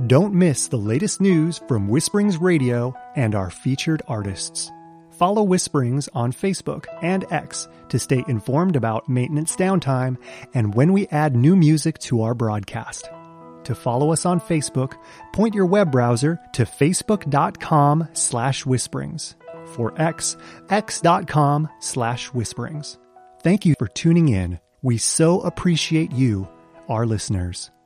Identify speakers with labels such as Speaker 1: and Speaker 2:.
Speaker 1: Don't miss the latest news from Whisperings Radio and our featured artists. Follow Whisperings on Facebook and X to stay informed about maintenance downtime and when we add new music to our broadcast. To follow us on Facebook, point your web browser to facebook.com/whisperings. For X, x.com/whisperings. Thank you for tuning in. We so appreciate you, our listeners.